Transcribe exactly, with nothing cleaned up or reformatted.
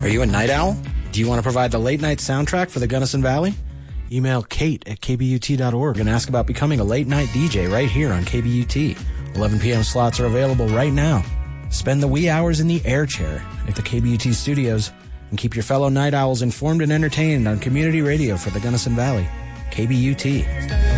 you a night owl? Do you want to provide the late-night soundtrack for the Gunnison Valley? Email Kate at k b u t dot org and ask about becoming a late-night D J right here on K B U T. eleven p.m. slots are available right now. Spend the wee hours in the air chair at the K B U T studios and keep your fellow night owls informed and entertained on community radio for the Gunnison Valley. K B U T.